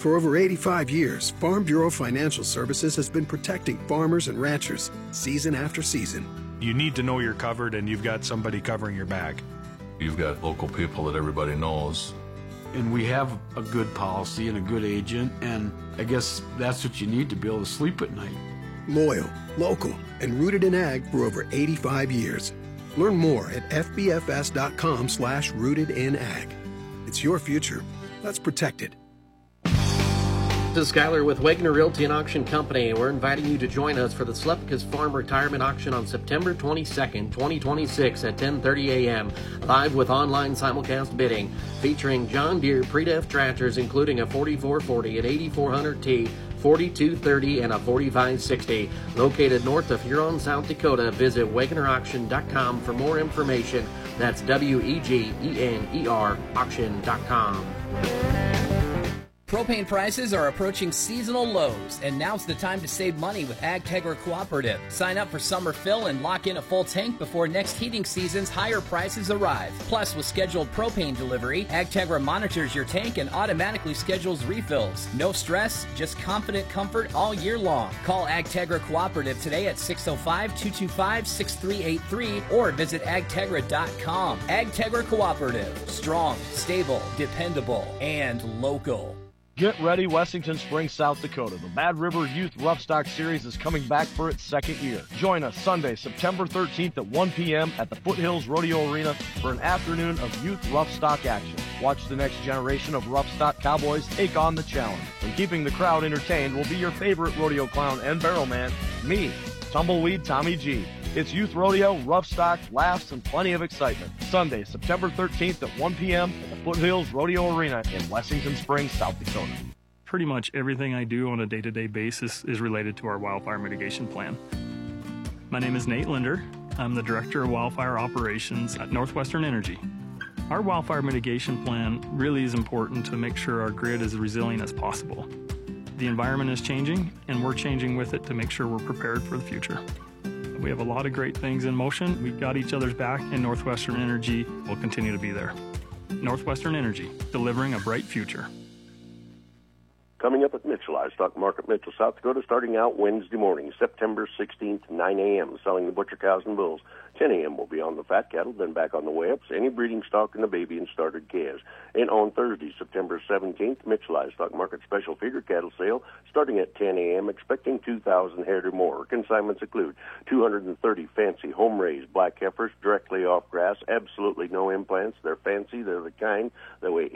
For over 85 years, Farm Bureau Financial Services has been protecting farmers and ranchers season after season. You need to know you're covered and you've got somebody covering your back. You've got local people that everybody knows. And we have a good policy and a good agent, and I guess that's what you need to be able to sleep at night. Loyal, local, and rooted in ag for over 85 years. Learn more at fbfs.com/rootedinag. It's your future. Let's protect it. This is Skyler with Wagner Realty and Auction Company. We're inviting you to join us for the Slepka's Farm Retirement Auction on September 22nd, 2026 at 10:30 a.m. Live with online simulcast bidding, featuring John Deere Pre-Def tractors, including a 4440, an 8400T, 4230, and a 4560. Located north of Huron, South Dakota. Visit WagnerAuction.com for more information. That's WEGENER auction.com. Propane prices are approaching seasonal lows, and now's the time to save money with AgTegra Cooperative. Sign up for summer fill and lock in a full tank before next heating season's higher prices arrive. Plus, with scheduled propane delivery, AgTegra monitors your tank and automatically schedules refills. No stress, just confident comfort all year long. Call AgTegra Cooperative today at 605-225-6383 or visit agtegra.com. AgTegra Cooperative. Strong, stable, dependable, and local. Get ready, Wessington Springs, South Dakota. The Bad River Youth Rough Stock Series is coming back for its second year. Join us Sunday, September 13th at 1 p.m. at the Foothills Rodeo Arena for an afternoon of youth rough stock action. Watch the next generation of rough stock cowboys take on the challenge. And keeping the crowd entertained will be your favorite rodeo clown and barrel man, me, Tumbleweed Tommy G. It's youth rodeo, rough stock, laughs, and plenty of excitement. Sunday, September 13th at 1 p.m. at the Foothills Rodeo Arena in Wessington Springs, South Dakota. Pretty much everything I do on a day-to-day basis is related to our wildfire mitigation plan. My name is Nate Linder. I'm the Director of Wildfire Operations at Northwestern Energy. Our wildfire mitigation plan really is important to make sure our grid is as resilient as possible. The environment is changing, and we're changing with it to make sure we're prepared for the future. We have a lot of great things in motion. We've got each other's back, and Northwestern Energy will continue to be there. Northwestern Energy, delivering a bright future. Coming up at Mitchell Livestock Market, Mitchell, South Dakota, starting out Wednesday morning, September 16th, 9 a.m., selling the butcher cows and bulls. 10 a.m. will be on the fat cattle, then back on the way-ups, any breeding stock and the baby and started calves. And on Thursday, September 17th, Mitchell Livestock Market special feeder cattle sale, starting at 10 a.m., expecting 2,000 head or more. Consignments include 230 fancy home-raised black heifers directly off grass, absolutely no implants. They're fancy, they're the kind that weigh